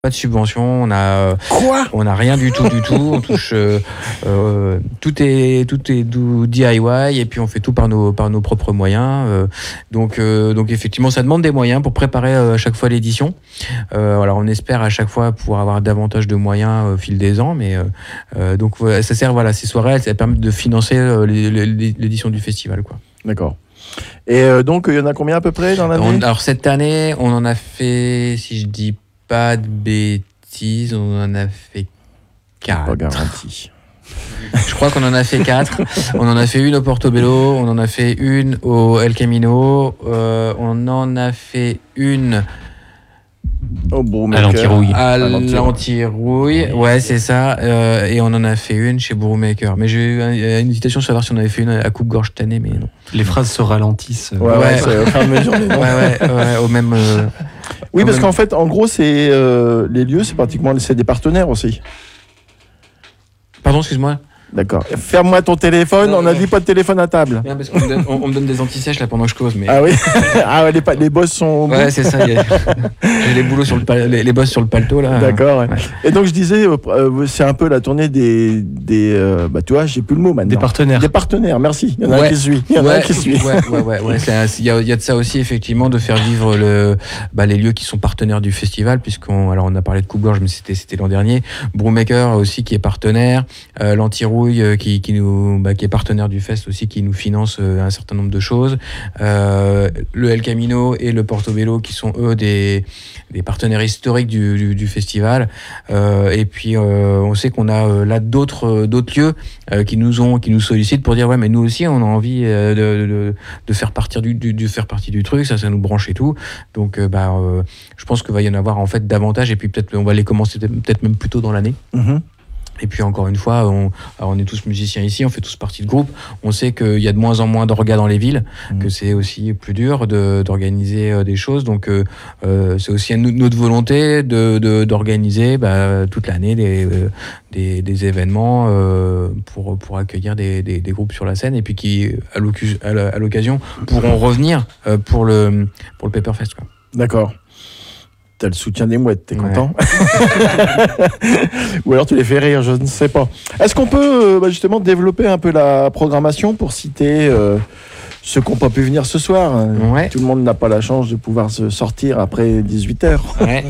pas de subvention, on a rien du tout, on touche tout est du DIY et puis on fait tout par nos propres moyens. Donc effectivement, ça demande des moyens pour préparer à chaque fois l'édition. Alors on espère à chaque fois pouvoir avoir davantage de moyens au fil des ans, mais donc ça sert ces soirées, elles permettent de financer l'édition du festival, quoi. D'accord. Et donc il y en a combien à peu près dans l'année ? Alors cette année, on en a fait, si je dis pas de bêtises, on en a fait 4. Pas garanti. Je crois qu'on en a fait 4. On en a fait une au Portobello, on en a fait une au El Camino, on en a fait une au Brewmaker. À l'Antirouille, ouais, c'est ça. Et on en a fait une chez Brewmaker. Mais j'ai eu une hésitation sur savoir si on avait fait une à Coupe-Gorge cette année, mais non. Les phrases se ralentissent. Ouais, c'est au fur et à mesure. Ouais, au même. Oui, parce qu'en fait, en gros, c'est les lieux, c'est des partenaires aussi. Pardon, excuse-moi. D'accord. Ferme-moi ton téléphone, on a dit pas de téléphone à table. Bien, parce qu'on me donne des anti-sèches là pendant que je cause. Mais... Ah oui. Ah ouais, les boss sont. Ouais, c'est ça. J'ai les boulots sur les boss sur le paletot là. D'accord. Ouais. Et donc je disais, c'est un peu la tournée des tu vois, j'ai plus le mot maintenant. Des partenaires. Des partenaires. Merci. Il y en a un qui suit. Il y en a un qui suit. Ouais. Il y a de ça aussi effectivement, de faire vivre les lieux qui sont partenaires du festival, puisqu'on a parlé de Coupe-Gorge, mais c'était l'an dernier. Brewmaker aussi qui est partenaire. L'Antirouille qui est partenaire du Fest aussi, qui nous finance un certain nombre de choses. Le El Camino et le Portobello qui sont eux des partenaires historiques du festival. Et puis on sait qu'on a là d'autres lieux qui nous sollicitent pour dire ouais, mais nous aussi on a envie de faire partie du truc, ça nous branche et tout. Donc je pense qu'il va y en avoir en fait davantage, et puis peut-être on va les commencer peut-être même plus tôt dans l'année. Mm-hmm. Et puis encore une fois, on est tous musiciens ici, on fait tous partie de groupe. On sait qu'il y a de moins en moins d'orgas dans les villes, que c'est aussi plus dur d'organiser des choses. Donc c'est aussi notre volonté d'organiser toute l'année des événements pour accueillir des groupes sur la scène, et puis qui à l'occasion pourront revenir pour le Pepperfest, quoi. D'accord. T'as le soutien des mouettes, t'es content ? Ou alors tu les fais rire, je ne sais pas. Est-ce qu'on peut justement développer un peu la programmation pour citer ceux qui n'ont pas pu venir ce soir ? Ouais. Tout le monde n'a pas la chance de pouvoir se sortir après 18h. Ouais.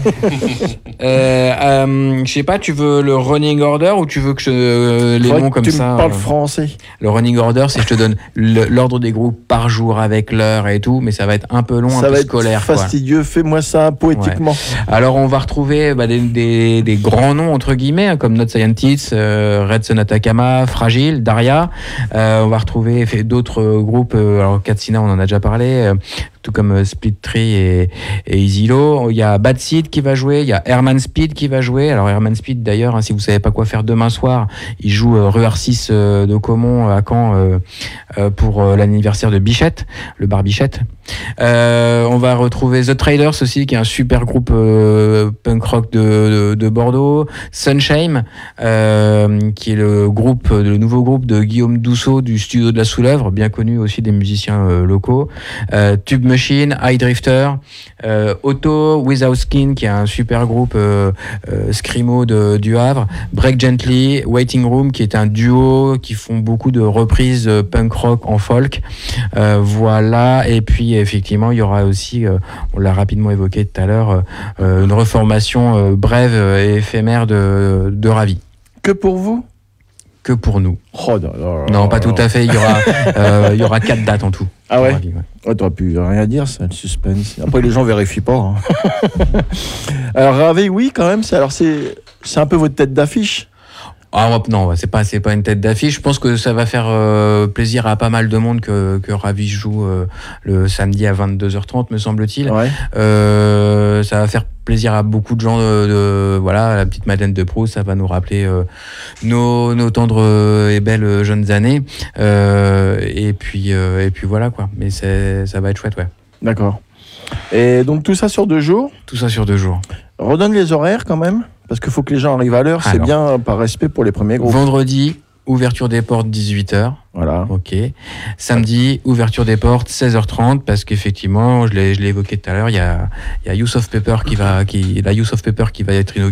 Je sais pas, tu veux le running order ou tu veux que les noms comme ça ? Tu me parles français. Le running order, c'est je te donne l'ordre des groupes par jour avec l'heure et tout, mais ça va être un peu long, un peu scolaire. Ça va être fastidieux, quoi. Fais-moi ça poétiquement. Ouais. Alors on va retrouver des grands noms entre guillemets, comme Not Scientists, Red Son Atacama, Fragile, Daria. On va retrouver d'autres groupes. Alors Katsina, on en a déjà parlé, tout comme Split Tree et Easy Low. Il y a Bad Seed qui va jouer, il y a Herman Speed qui va jouer. Alors Herman Speed d'ailleurs, si vous savez pas quoi faire demain soir, il joue rue Arcis de Caumont à Caen pour l'anniversaire de Bichette, le bar Bichette. On va retrouver The Traders aussi, qui est un super groupe punk rock de Bordeaux. Sunshine, qui est le nouveau groupe de Guillaume Dousseau du studio de la Sous-l'œuvre, bien connu aussi des musiciens locaux. Tube Machine, High Drifter, Otto, Without Skin, qui est un super groupe screamo du Havre. Break Gently, Waiting Room, qui est un duo qui font beaucoup de reprises punk rock en folk. Voilà. Et puis effectivement, il y aura aussi, on l'a rapidement évoqué tout à l'heure, une reformation brève et éphémère de Ravi. Que pour vous ? Que pour nous. Oh, non, pas tout à fait. Il y aura 4 dates en tout. Ah ouais, Ravi, ouais. Oh, t'aurais pu rien dire, c'est le suspense. Après, les gens vérifient pas. Hein. Alors, Ravi, oui, quand même. C'est un peu votre tête d'affiche. Ah non, c'est pas une tête d'affiche. Je pense que ça va faire plaisir à pas mal de monde que Ravi joue le samedi à 22h30, me semble-t-il. Ouais. Ça va faire plaisir à beaucoup de gens voilà, la petite Madeleine de Proust, ça va nous rappeler nos tendres et belles jeunes années. Et puis voilà quoi. Mais ça va être chouette, ouais. D'accord. Et donc tout ça sur 2 jours ? Tout ça sur 2 jours. Redonne les horaires quand même, parce qu'il faut que les gens arrivent à l'heure. C'est bien par respect pour les premiers groupes. Vendredi ouverture des portes 18h. Voilà. Ok. Samedi, ouverture des portes 16h30 parce qu'effectivement, je l'ai évoqué tout à l'heure, il y a Youth of Pepper qui va être inauguré